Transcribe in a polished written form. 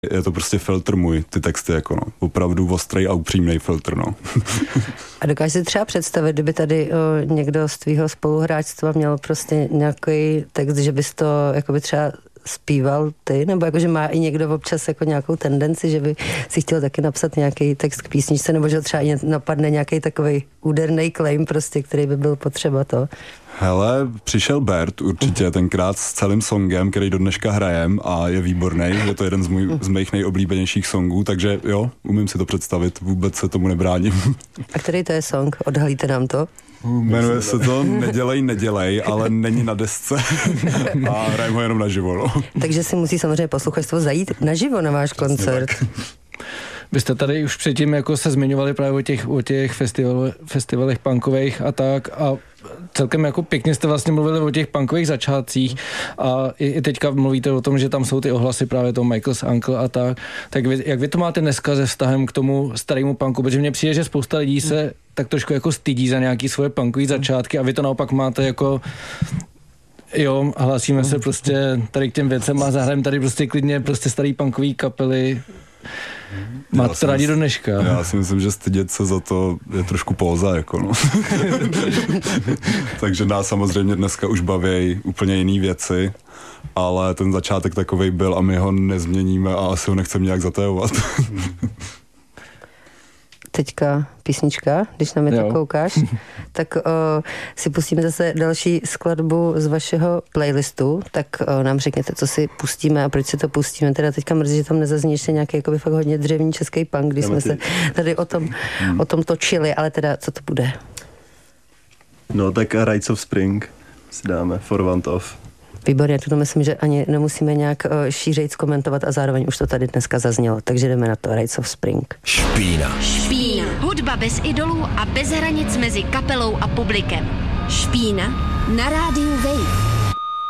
Je to prostě filtr můj, ty texty jako no. Opravdu ostrý a upřímnej filtr, no. A dokážeš si třeba představit, kdyby tady někdo z tvýho spoluhráčstva měl prostě nějaký text, že bys to jakoby třeba zpíval ty, nebo jakože má i někdo občas jako nějakou tendenci, že by si chtěl taky napsat nějaký text k písničce, nebo že třeba napadne nějaký takový úderný claim prostě, který by byl potřeba to. Hele, přišel Bert určitě tenkrát s celým songem, který do dneška hrajem a je výborný, je to jeden z mých nejoblíbenějších songů, takže jo, umím si to představit, vůbec se tomu nebráním. A který to je song? Odhalíte nám to? Jmenuje se to Nedělej, ale není na desce a hrajeme ho jenom naživo. No. Takže si musí samozřejmě posluchačstvo zajít naživo na váš koncert. Vy jste tady už předtím jako se zmiňovali právě o těch festivalech punkových a tak a celkem jako pěkně jste vlastně mluvili o těch punkových začátcích a i teďka mluvíte o tom, že tam jsou ty ohlasy právě toho Michael's Uncle a tak. Tak jak vy to máte dneska se vztahem k tomu starému punku? Protože mně přijde, že spousta lidí se tak trošku jako stydí za nějaký svoje punkové začátky a vy to naopak máte jako jo, hlásíme se prostě tady k těm věcem a zahrajeme tady prostě klidně prostě starý punkový kapely. Máte to rádi do dneška. Já si myslím, že stydět se za to je trošku póza, jako no. Takže nás samozřejmě dneska už baví úplně jiný věci, ale ten začátek takovej byl a my ho nezměníme a asi ho nechceme nějak zatajovat. Teďka písnička, když na mě to koukáš, tak si pustíme zase další skladbu z vašeho playlistu, tak nám řekněte, co si pustíme a proč si to pustíme. Teda teďka mrzí, že tam nezazní ještě nějaký jakoby fakt hodně dřevní český punk, když jsme se tady o tom točili, ale teda co to bude? No tak Rites of Spring si dáme, For Want Of. Výborně, to myslím, že ani nemusíme nějak šířejc komentovat a zároveň už to tady dneska zaznělo, takže jdeme na to, Rites of Spring. Špína. Hudba bez idolů a bez hranic mezi kapelou a publikem. Špína na rádiu Wave.